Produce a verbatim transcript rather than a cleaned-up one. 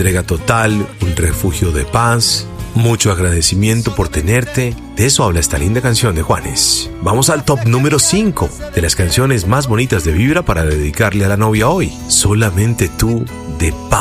entrega total, un refugio de paz, mucho agradecimiento por tenerte. De eso habla esta linda canción de Juanes. Vamos al top número cinco de las canciones más bonitas de Vibra para dedicarle a la novia hoy. Solamente tú, de Pau.